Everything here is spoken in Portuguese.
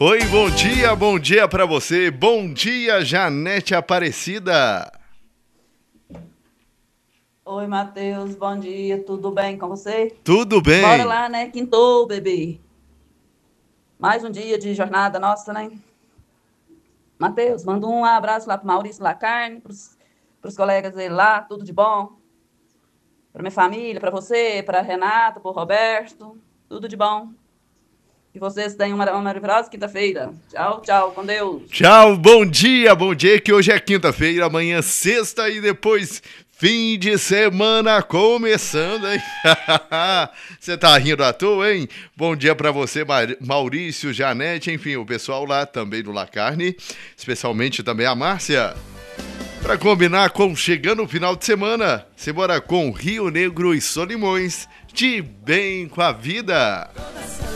Oi, bom dia pra você. Bom dia, Janete Aparecida. Oi, Matheus, bom dia, tudo bem com você? Tudo Bora bem? lá, né? Quintou, bebê. Mais um dia de jornada nossa, né? Matheus, manda um abraço lá pro Maurício Lacarne, pros colegas dele lá, tudo de bom. Pra minha família, pra você, pra Renata, pro Roberto, tudo de bom. Que vocês tenham uma maravilhosa quinta-feira. Tchau, tchau, com Deus. Tchau, bom dia, que hoje é quinta-feira, amanhã sexta e depois fim de semana começando, hein? Você tá rindo à toa, hein? Bom dia pra você, Maurício, Janete, enfim, o pessoal lá também do La Carne, especialmente também a Márcia. Pra combinar com chegando o final de semana, simbora com Rio Negro e Solimões, de bem com a vida.